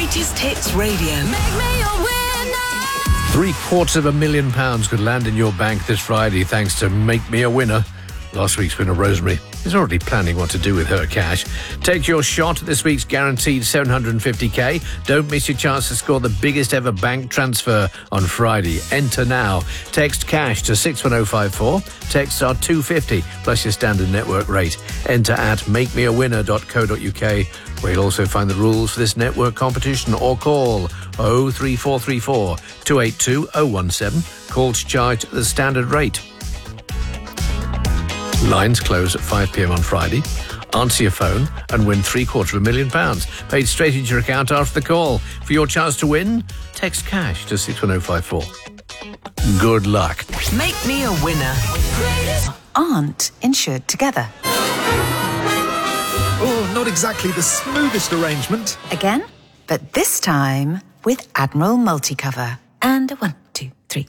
Greatest Hits Radio. Make me a winner. £750,000 could land in your bank this Friday thanks to Make Me a Winner. Last week's winner, Rosemary, is already planning what to do with her cash. Take your shot at this week's guaranteed $750K. Don't miss your chance to score the biggest ever bank transfer on Friday. Enter now. Text cash to 61054. Texts are $2.50 plus your standard network rate. Enter at makemeawinner.co.uk, where you'll also find the rules for this network competition, or call 03434 282 017. Call to charge at the standard rate. Lines close at 5 p.m. on Friday. Answer your phone and win £750,000 paid straight into your account after the call. For your chance to win, text cash to 61054. Good luck. Make me a winner. Aren't insured together. Oh, not exactly the smoothest arrangement. Again, but this time with Admiral Multicover. And 1, 2, 3.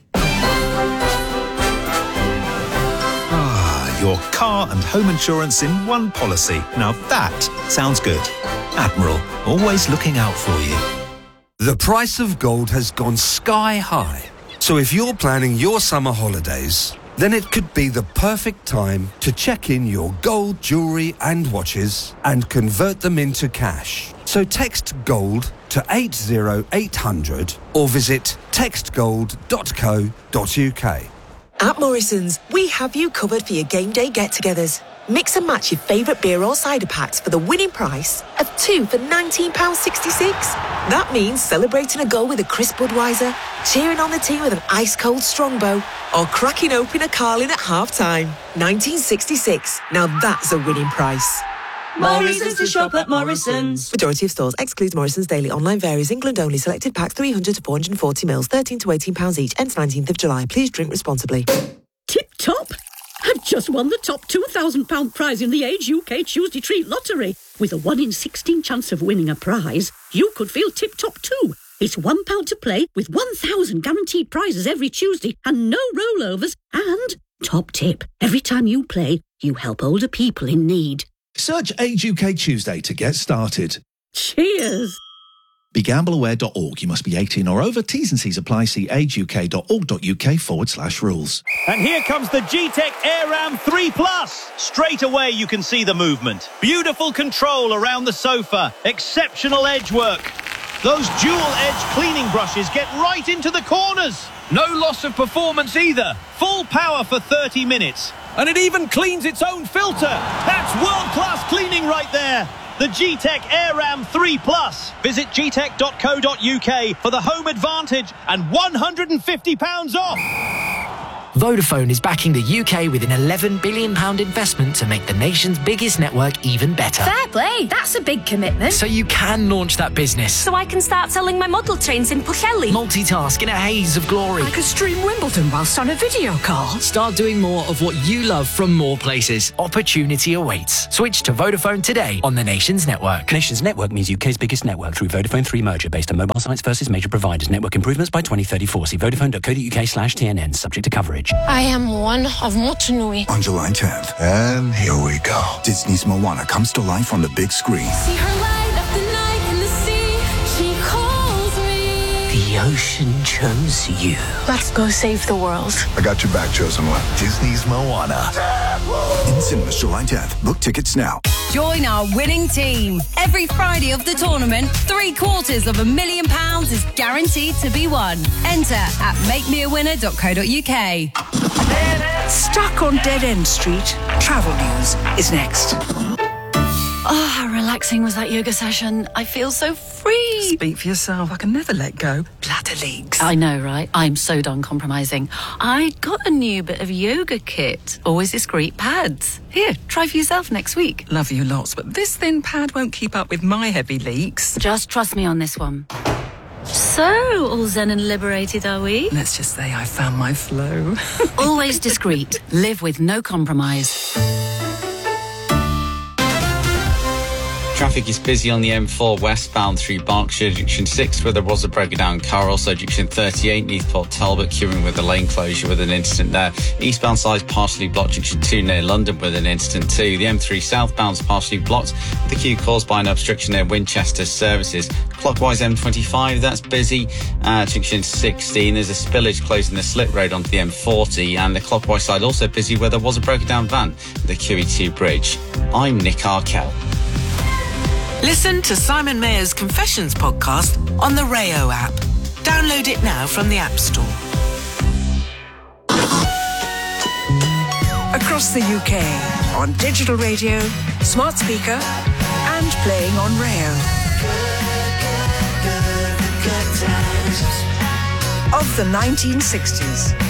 Your car and home insurance in one policy. Now that sounds good. Admiral, always looking out for you. The price of gold has gone sky high. So if you're planning your summer holidays, then it could be the perfect time to check in your gold jewellery and watches and convert them into cash. So text GOLD to 80800 or visit textgold.co.uk. At Morrison's, we have you covered for your game day get-togethers. Mix and match your favourite beer or cider packs for the winning price of 2 for £19.66. That means celebrating a goal with a crisp Budweiser, cheering on the team with an ice-cold Strongbow, or cracking open a Carling at half-time. 1966. Now that's a winning price. Morrison's to shop at Morrison's. Majority of stores excludes Morrison's daily. Online varies. England only. Selected packs 300 to 440 mils. 13 to £18 each. Ends 19th of July. Please drink responsibly. Tip top! I've just won the top £2,000 prize in the Age UK Tuesday Treat Lottery. With a 1 in 16 chance of winning a prize, you could feel tip top too. It's £1 to play with 1,000 guaranteed prizes every Tuesday and no rollovers. And, top tip, every time you play, you help older people in need. Search Age UK Tuesday to get started. Cheers! BeGambleAware.org. You must be 18 or over. T's and C's apply. See ageuk.org.uk/rules. And here comes the G-Tech AirRam 3 Plus. Straight away you can see the movement. Beautiful control around the sofa. Exceptional edge work. Those dual-edge cleaning brushes get right into the corners. No loss of performance either. Full power for 30 minutes. And it even cleans its own filter. That's world-class cleaning right there. The G-Tech AirRam 3 Plus. Visit gtech.co.uk for the home advantage and £150 off. Vodafone is backing the UK with an £11 billion investment to make the nation's biggest network even better. Fair play. That's a big commitment. So you can launch that business. So I can start selling my model trains in Pwllheli. Multitask in a haze of glory. I could stream Wimbledon whilst on a video call. Start doing more of what you love from more places. Opportunity awaits. Switch to Vodafone today on the nation's network. Nation's network means UK's biggest network through Vodafone 3 merger based on mobile sites versus major providers. Network improvements by 2034. See vodafone.co.uk/TNN. Subject to coverage. I am one of Motunui. On July 10th, and here we go. Disney's Moana comes to life on the big screen. See her light up the night in the sea. She calls me. The ocean chose you. Let's go save the world. I got your back, chosen one. Disney's Moana. In cinemas July 10th. Book tickets now. Join our winning team. Every Friday of the tournament, £750,000 is guaranteed to be won. Enter at makemeawinner.co.uk. Stuck on Dead End Street? Travel news is next. Oh, how relaxing was that yoga session. I feel so free. Speak for yourself. I can never let go. Bladder leaks. I know, right? I'm so done compromising. I got a new bit of yoga kit. Always discreet pads. Here, try for yourself next week. Love you lots, but this thin pad won't keep up with my heavy leaks. Just trust me on this one. So, all zen and liberated, are we? Let's just say I found my flow. Always discreet. Live with no compromise. Traffic is busy on the M4 westbound through Berkshire, junction 6 where there was a broken down car. Also junction 38 Neathport Talbot queuing with a lane closure with an incident there. Eastbound side partially blocked, junction 2 near London with an incident too. The M3 southbound's partially blocked, the queue caused by an obstruction near Winchester services. Clockwise M25, that's busy. Junction 16, there's a spillage closing the slip road onto the M40, and the clockwise side also busy where there was a broken down van at the QE2 bridge. I'm Nick Arkell. Listen to Simon Mayer's Confessions podcast on the Rayo app. Download it now from the App Store. Across the UK, on digital radio, smart speaker, and playing on Rayo. Of the 1960s.